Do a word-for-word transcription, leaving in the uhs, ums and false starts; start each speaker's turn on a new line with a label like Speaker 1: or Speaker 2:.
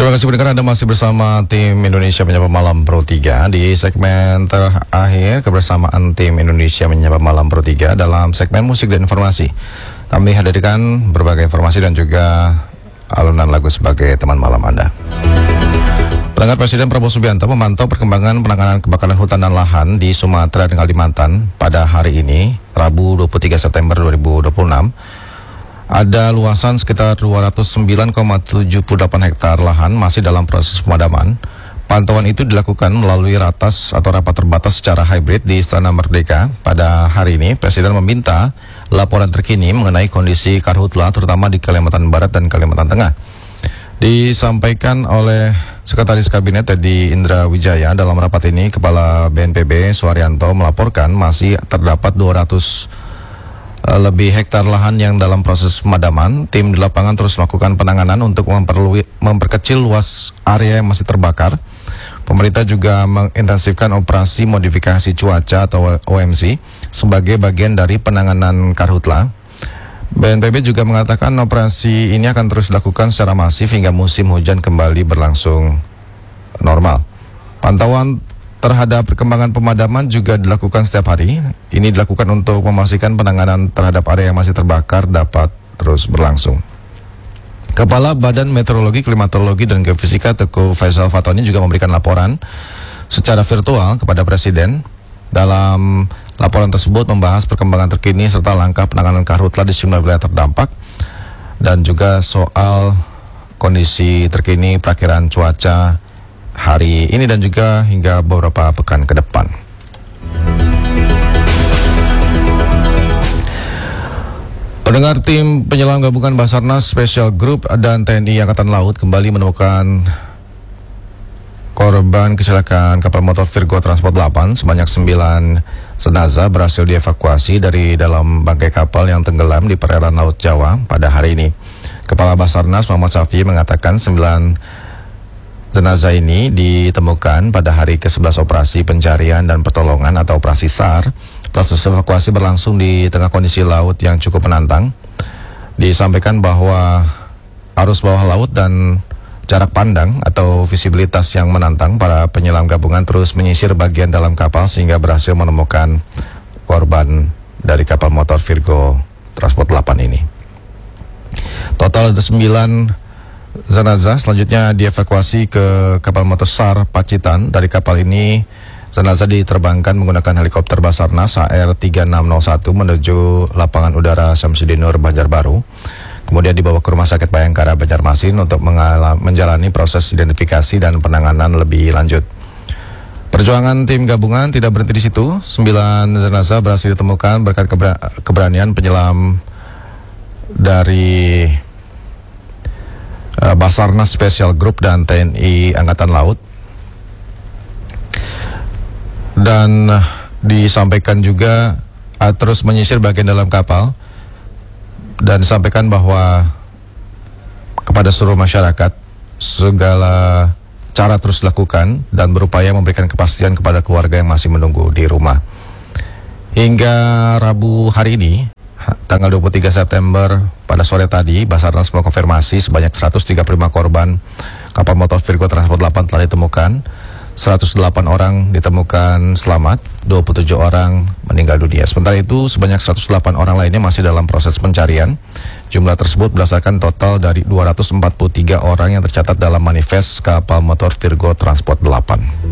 Speaker 1: Terima kasih pendengar, Anda masih bersama tim Indonesia Menyapa Malam Pro tiga di segmen terakhir kebersamaan tim Indonesia Menyapa Malam Pro tiga dalam segmen musik dan informasi. Kami hadirkan berbagai informasi dan juga alunan lagu sebagai teman malam Anda. Pendengar, Presiden Prabowo Subianto memantau perkembangan penanganan kebakaran hutan dan lahan di Sumatera dan Kalimantan pada hari ini, Rabu dua puluh tiga September dua ribu dua puluh enam. Ada luasan sekitar dua ratus sembilan koma tujuh delapan hektar lahan masih dalam proses pemadaman. Pantauan itu dilakukan melalui ratas atau rapat terbatas secara hybrid di Istana Merdeka. Pada hari ini, Presiden meminta laporan terkini mengenai kondisi karhutla terutama di Kalimantan Barat dan Kalimantan Tengah. Disampaikan oleh Sekretaris Kabinet Teddy Indra Wijaya dalam rapat ini, Kepala B N P B Suharyanto melaporkan masih terdapat dua ratus lebih hektar lahan yang dalam proses pemadaman. Tim di lapangan terus melakukan penanganan untuk memperkecil luas area yang masih terbakar. Pemerintah juga mengintensifkan operasi modifikasi cuaca atau O M C sebagai bagian dari penanganan karhutla. B N P B juga mengatakan operasi ini akan terus dilakukan secara masif hingga musim hujan kembali berlangsung normal. Pantauan terhadap perkembangan pemadaman juga dilakukan setiap hari. Ini dilakukan untuk memastikan penanganan terhadap area yang masih terbakar dapat terus berlangsung. Kepala Badan Meteorologi, Klimatologi, dan Geofisika Teguh Faisal Fatoni juga memberikan laporan secara virtual kepada Presiden. Dalam laporan tersebut membahas perkembangan terkini serta langkah penanganan karhutla di sejumlah wilayah terdampak dan juga soal kondisi terkini perakiran cuaca hari ini dan juga hingga beberapa pekan ke depan. Pendengar, tim penyelam gabungan Basarnas Special Group dan T N I Angkatan Laut kembali menemukan korban kecelakaan kapal motor Virgo Transport delapan. Sebanyak sembilan jenazah berhasil dievakuasi dari dalam bangkai kapal yang tenggelam di perairan Laut Jawa pada hari ini. Kepala Basarnas Muhammad Safi mengatakan sembilan jenazah ini ditemukan pada hari ke sebelas operasi pencarian dan pertolongan atau operasi S A R. Proses evakuasi berlangsung di tengah kondisi laut yang cukup menantang. Disampaikan bahwa arus bawah laut dan jarak pandang atau visibilitas yang menantang, para penyelam gabungan terus menyisir bagian dalam kapal sehingga berhasil menemukan korban dari kapal motor Virgo Transport delapan ini. Total ada sembilan jenazah selanjutnya dievakuasi ke kapal motor S A R Pacitan. Dari kapal ini jenazah diterbangkan menggunakan helikopter Basarnas A R tiga enam nol satu menuju lapangan udara Syamsuddin Nur Banjarbaru. Kemudian dibawa ke Rumah Sakit Bayangkara Banjarmasin untuk menjalani proses identifikasi dan penanganan lebih lanjut. Perjuangan tim gabungan tidak berhenti di situ. Sembilan jenazah berhasil ditemukan berkat keberanian penyelam dari Basarnas Special Group dan T N I Angkatan Laut. Dan disampaikan juga uh, terus menyisir bagian dalam kapal dan disampaikan bahwa kepada seluruh masyarakat segala cara terus dilakukan dan berupaya memberikan kepastian kepada keluarga yang masih menunggu di rumah. Hingga Rabu hari ini, tanggal dua puluh tiga September pada sore tadi, Basarnas mengkonfirmasi sebanyak seratus tiga puluh lima korban kapal motor Virgo Transport delapan telah ditemukan. seratus delapan orang ditemukan selamat, dua puluh tujuh orang meninggal dunia. Sementara itu, sebanyak seratus delapan orang lainnya masih dalam proses pencarian. Jumlah tersebut berdasarkan total dari dua ratus empat puluh tiga orang yang tercatat dalam manifest kapal motor Virgo Transport delapan.